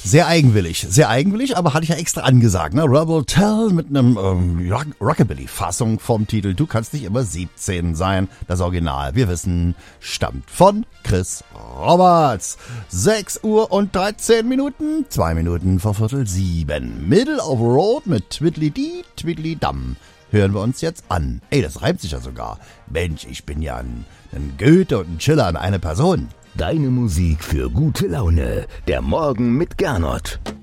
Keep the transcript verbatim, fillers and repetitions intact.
Sehr eigenwillig, sehr eigenwillig, aber hatte ich ja extra angesagt, ne? Rebel Tell mit einem ähm, Rock Rockabilly-Fassung vom Titel Du kannst nicht immer siebzehn sein. Das Original, wir wissen, stammt von Chris Roberts. sechs Uhr und dreizehn Minuten, zwei Minuten vor Viertel sieben. Middle of Road mit Twiddly-Dee, Twiddly-Dum. Hören wir uns jetzt an. Ey, das reimt sich ja sogar. Mensch, ich bin ja ein, ein Goethe und ein Schiller in eine Person. Deine Musik für gute Laune. Der Morgen mit Gernot.